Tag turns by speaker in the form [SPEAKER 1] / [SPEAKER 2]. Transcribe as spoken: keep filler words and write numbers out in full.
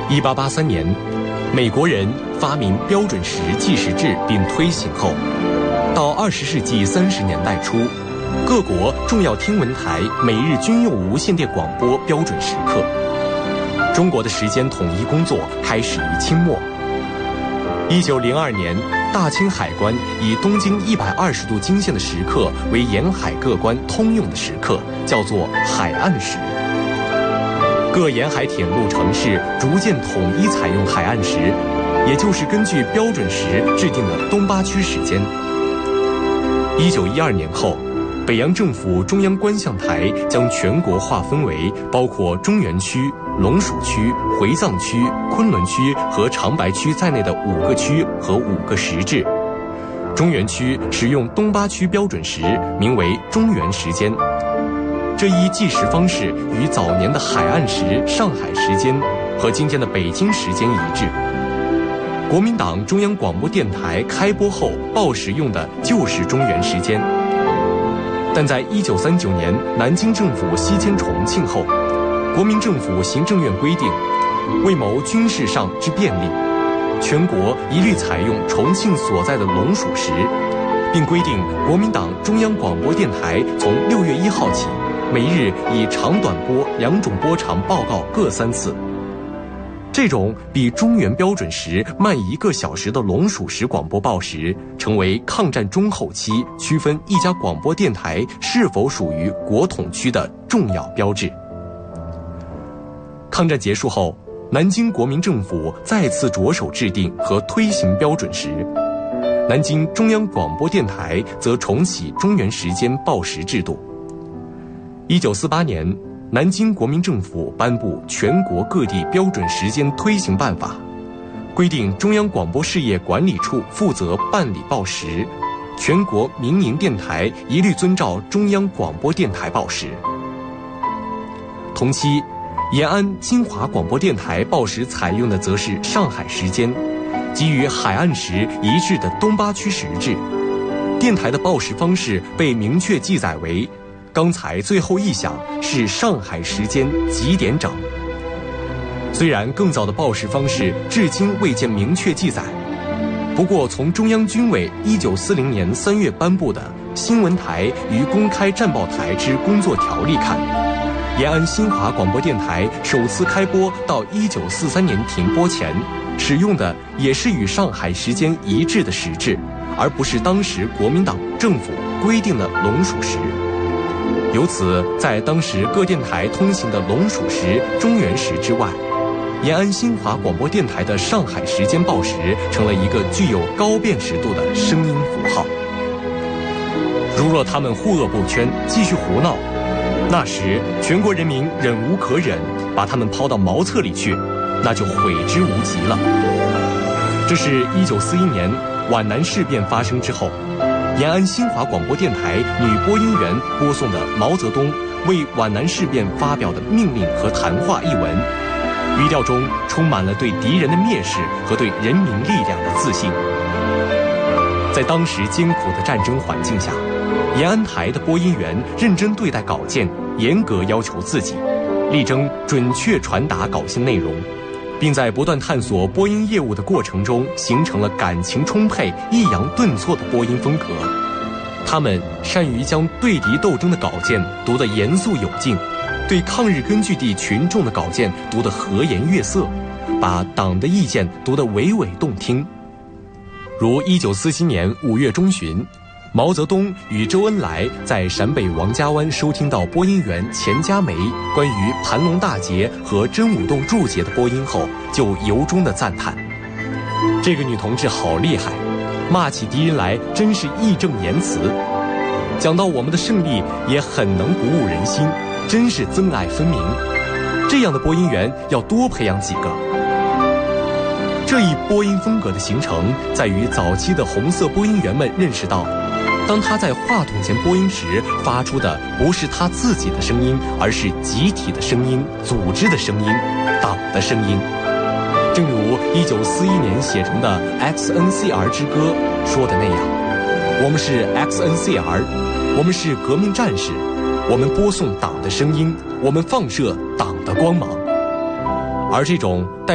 [SPEAKER 1] 一八八三年，美国人发明标准时计时制并推行后，到二十世纪三十年代初，各国重要天文台每日均用无线电广播标准时刻。中国的时间统一工作开始于清末。一九零二年，大清海关以东经一百二十度经线的时刻为沿海各关通用的时刻，叫做海岸时。各沿海铁路城市逐渐统一采用海岸时，也就是根据标准时制定的东八区时间。一九一二年后，北洋政府中央观象台将全国划分为包括中原区、龙属区、回藏区、昆仑区和长白区在内的五个区和五个时制。中原区使用东八区标准时，名为中原时间。这一计时方式与早年的海岸时、上海时间和今天的北京时间一致。国民党中央广播电台开播后报时用的就是中原时间。但在一九三九年南京政府西迁重庆后，国民政府行政院规定，为谋军事上之便利，全国一律采用重庆所在的龙属时，并规定国民党中央广播电台从六月一号起，每日以长短波两种波长报告各三次。这种比中原标准时慢一个小时的龙属时广播报时，成为抗战中后期区分一家广播电台是否属于国统区的重要标志。抗战结束后，南京国民政府再次着手制定和推行标准时，南京中央广播电台则重启中原时间报时制度。一九四八年，南京国民政府颁布《全国各地标准时间推行办法》，规定中央广播事业管理处负责办理报时，全国民营电台一律遵照中央广播电台报时。同期，延安金华广播电台报时采用的则是上海时间，即与海岸时一致的东八区时制。电台的报时方式被明确记载为刚才最后一响是上海时间几点整。虽然更早的报时方式至今未见明确记载，不过从中央军委一九四零年三月颁布的《新闻台与公开战报台之工作条例》看，延安新华广播电台首次开播到一九四三年停播前，使用的也是与上海时间一致的时制，而不是当时国民党政府规定的龙属时。由此，在当时各电台通行的龙属时、中原时之外，延安新华广播电台的上海时间报时成了一个具有高辨识度的声音符号。如若他们护恶不圈，继续胡闹，那时全国人民忍无可忍，把他们抛到茅厕里去，那就悔之无及了。这是一九四一年皖南事变发生之后，延安新华广播电台女播音员播送的毛泽东为皖南事变发表的命令和谈话一文，语调中充满了对敌人的蔑视和对人民力量的自信。在当时艰苦的战争环境下，延安台的播音员认真对待稿件，严格要求自己，力争准确传达稿件内容，并在不断探索播音业务的过程中，形成了感情充沛、抑扬顿挫的播音风格。他们善于将对敌斗争的稿件读得严肃有劲，对抗日根据地群众的稿件读得和颜悦色，把党的意见读得娓娓动听。如一九四七年五月中旬，毛泽东与周恩来在陕北王家湾收听到播音员钱家梅关于盘龙大捷和真武洞注解的播音后，就由衷的赞叹：这个女同志好厉害，骂起敌人来真是义正言辞，讲到我们的胜利也很能鼓舞人心，真是憎爱分明。这样的播音员要多培养几个。这一播音风格的形成，在于早期的红色播音员们认识到，当他在话筒前播音时，发出的不是他自己的声音，而是集体的声音、组织的声音、党的声音。正如一九四一年写成的 X N C R 之歌说的那样，我们是 X N C R， 我们是革命战士，我们播送党的声音，我们放射党的光芒。而这种带